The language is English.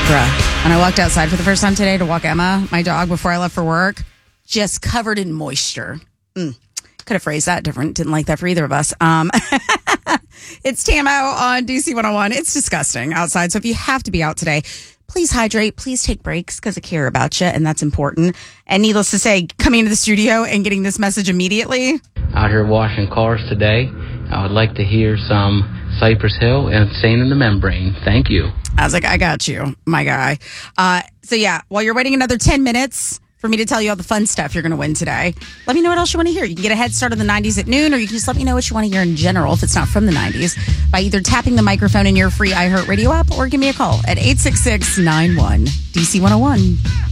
Bruh. When I walked outside for the first time today to walk Emma, my dog, before I left for work, just covered in moisture. Could have phrased that different. Didn't like that for either of us. It's Tamo on DC 101. It's disgusting outside. So if you have to be out today, please hydrate. Please take breaks because I care about you, and that's important. And needless to say, coming into the studio and getting this message immediately. Out here washing cars today. I would like to hear some Cypress Hill and Stain in the Membrane. Thank you. I was like, I got you, my guy. So yeah, while you're waiting another 10 minutes for me to tell you all the fun stuff you're going to win today, let me know what else you want to hear. You can get a head start on the 90s at noon, or you can just let me know what you want to hear in general if it's not from the 90s by either tapping the microphone in your free iHeartRadio app or give me a call at 866-91-DC101.